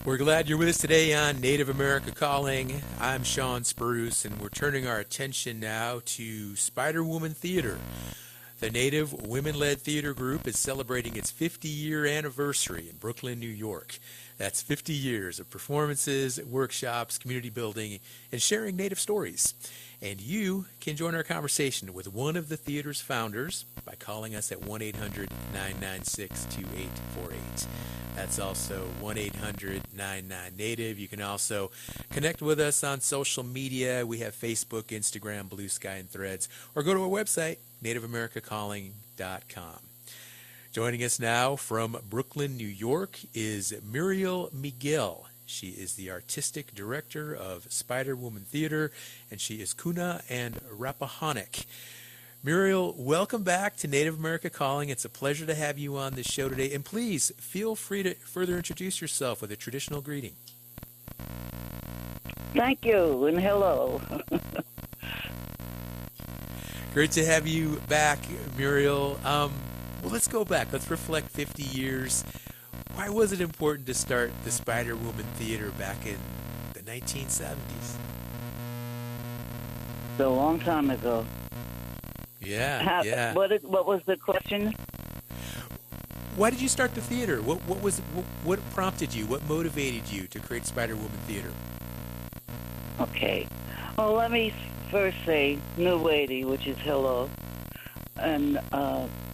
We're glad you're with us today on Native America Calling. I'm Sean Spruce, and we're turning our attention now to Spider Woman Theater. The Native Women-Led Theater Group is celebrating its 50-year anniversary in Brooklyn, New York. That's 50 years of performances, workshops, community building, and sharing Native stories. And you can join our conversation with one of the theater's founders by calling us at 1-800-996-2848. That's also 1-800-99-NATIVE. You can also connect with us on social media. We have Facebook, Instagram, Blue Sky, and Threads. Or go to our website, nativeamericacalling.com. Joining us now from Brooklyn, New York is Muriel Miguel. She is the artistic director of Spider Woman Theater, and she is Kuna and Rappahannock. Muriel, welcome back to Native America Calling. It's a pleasure to have you on this show today. And please feel free to further introduce yourself with a traditional greeting. Thank you, and hello. Great to have you back, Muriel. Well, let's go back. Let's reflect 50 years. Why was it important to start the Spider Woman Theater back in the 1970s? It's a long time ago. Yeah. What was the question? Why did you start the theater? What prompted you? What motivated you to create Spider Woman Theater? Okay. Well, let me first say Nuwadi, which is hello, and